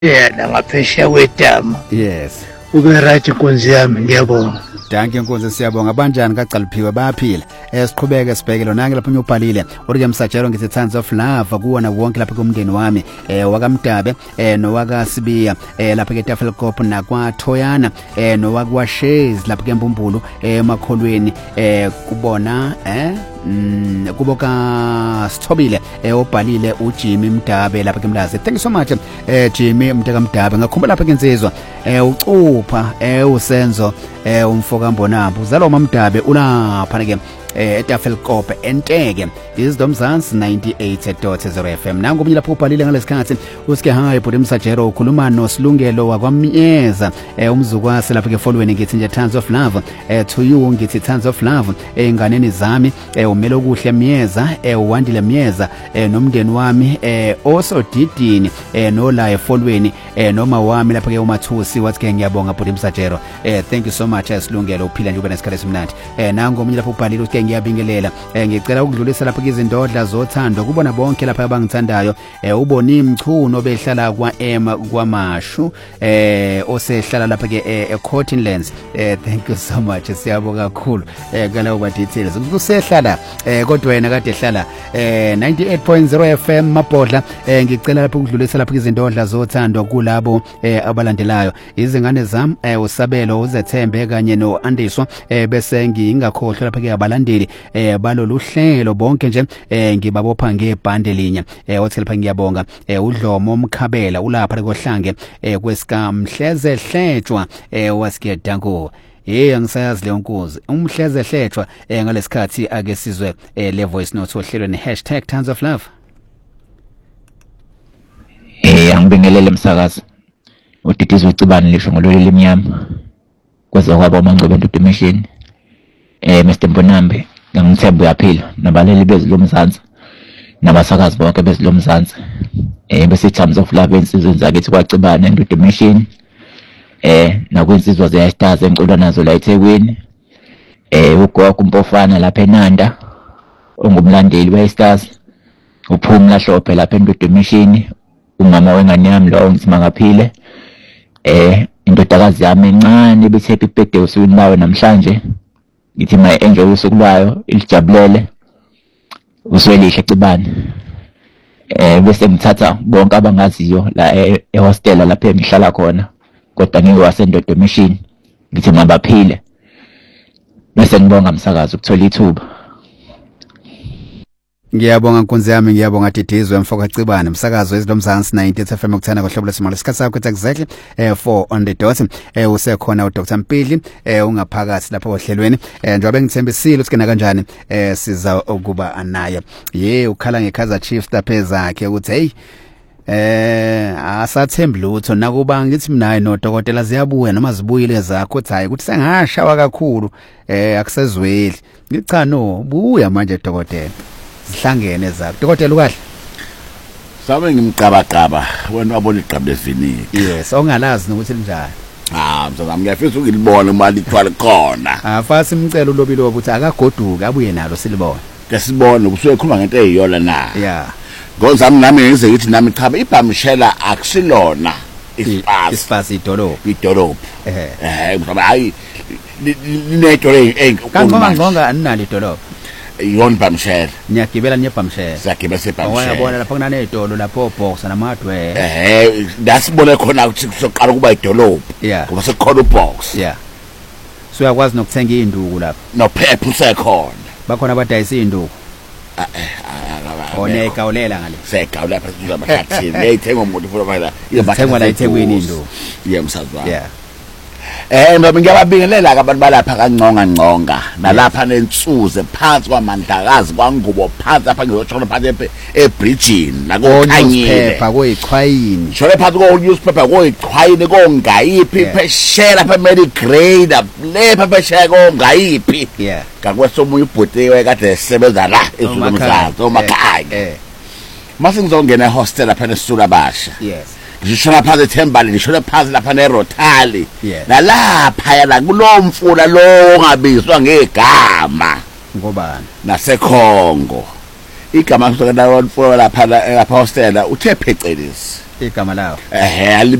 yena ngaphesheya kwedama. Yes. Ube right Nkonzi yami, ngiyabonga. Danke Nkonzi, siyabonga. Banjani kaCaliphiwe, bayaphila? Siqhubeke sibheke lo nange lapho ubhalile uthi Msajelo ngithi Tons of Love kuwona wonke lapha kumndeni wami wakaMdabe nowaka Sibiya lapha ke Tafelkop nakwaThoyana nowakwashezi lapha ke Mbumbulu emakholweni kubona kuboka Sithobile obhalile uJimmy Mdabe lapha ke Mlazi. Thank you so much Jimmy Mdaka Mdabe. Ngakhumbula lapha ke Insizwa ucupha usenzo umfoka Mbonambu uzalo Mdabe ulapha ke eTafelkop enteke izidomzansi 98.0 FM. Nangu mina lapho ubhalile ngalesikhathi usike hi bhuti Msajelo ukhuluma noSilungelo wakwamyeza umzukwase lapha ke folweni ngithi nje Tons of Love to you ngithi Tons of Love enganeni zami umelo kuhle Myeza uwandile Myeza nomndeni wami osodidini nolaye folweni noma wami lapha ke uMathusi wathi ke ngiyabonga bhuti Msajelo. Thank you so much Silungelo uphila nje ube nesikhathi esimnandi. Nangu mina lapho ubhalile uthi ngiyabingelela ngicela ukudlulisa lapha izindodla zothando kubona bonke lapha abangithandayo uboni Mchuno behlala kwaMashu osehlala lapha ke eCottonlands. Thank you so much siyabonga kakhulu kala uba details kusehlala kodwa wena kade ehlala 98.0 FM Mabhodla. Ngicela lapha ukudlulisa lapha izindodla zothando kulabo abalandelayo izingane zami uSabelo uZethembe kanye noAndiswa bese ngingakhohlwa lapha ke abalandeli balolu hlelo bonke nje ngibabopha ngebhande linya othi lapha ngiyabonga uDlomo Mkhabela ulapha lekohlange kwesika Mhleze Hletshwa wasike Danko. Angisayazi le Nkosi umhleze Hletshwa ngalesikhathi ake sizwe le voice note ohlelweni #Tons of Love. Angibingelele msakazi udidizwe ucibane lisho ngololele emnyama kweza kwaba uMangcobo Ntutumeshini Mr Mbonambe ngangithemba uyaphila nabaleli bezilomzansi nabasakazi bonke bezilomzansi bese Tons of Love insizwe zakithi kwacibane Ntutumeshini nakwinsizwa ziyastars emculo nazo la eThekwini ugogo uMpofana lapha eNanda ongumlandeli weStars uPhumla Hlophe lapha eNtutumeshini umama wengane yami lo ngithi mangaphile indodakazi yami encane bethe happy birthday usukwini lawe namhlanje ngithi my enjoy usuku lwayo ilijabulele uswelihle Cibane bese ngithatha bonke abangaziyo la ehostel lapha engihlala khona kodwa ngiwaseNtutumeshini ngithi mabaphile bese ngibonga msakazi ukuthola ithuba. Ngiyabonga Nkonzi yami ngiyabonga Didizwe mfoka Cibane msakazo ezilomzansi 90 FM ukuthana kohlobo lesimalo isikhathi sakho exactly 4 on the dot usekhona uDr Mpili ungaphakathi lapha ohlelweni njengoba ngithembisile ukuthi kena kanjani siza ukuba anaye ukhala ngeKaizer Chiefs lapha zakhe ukuthi asathembi lutho nakuba ngithi mina noDokotela ziyabuya noma zibuyile zakho uthi hayi ukuthi sengashawa kakhulu akusezweli ngicha no buya manje Dokotela sihlangene zakho Dokotela ukahle sabe ngimqabaqaba wena wabona igqaba leviniki. Yes ongalazi ukuthi linjani mzazami ngiyafisa ukilibona uma lithwala khona afasi imcela ulobilobo ukuthi akagoduka abuye nalo silibona ke sibone usuke ekhuluma ngento eyiyona na ngozami nami ngize ngithi nami cha ibhamshela akusilona isifasi idolophu mhlawumbe hayi linedolophu kangonga aninalo idolophu yon bhamshela niyagibela niyebhamshela siyagibela sebhamshela wayabona lapha kunane idolo lapho box namadwe dasibone khona ukuthi soqala kuba idolophu ngoba sekukhona ubox so uyakwazi nokuthenga induku lapha nophepha usekhona bakhona abadayisa induku onekawulela ngale sekawula lapha kuzamakhathini ngiyithenga umuntu futhi manje iyabhathengwa la eThekwini induku msazwa ngoba ngiyababingelela abantu balapha kaNconga nalapha nensuze phansi kwamandlakazi kwangubo phansi lapha ngizoshona phansi ebridgini la kokhanyile phepha koyichwayini shole phansi ko newspaper koyichwayini kongayiphi pheshela pha Medigrade lepha pheshela kongayiphi ngakwesomunye ubhutiwe kade esebenza la ezulumzazo omakhaya mase ngizongena ehostel lapha nesula basha ngishona phansi eThembali ngishona phansi lapha neRotali nalapha yana kulomfula lo ongabizwa ngegama ngobani naseKhongo igama sokuthi la mfula lapha hostel uthe phecelezi igama lawo ehe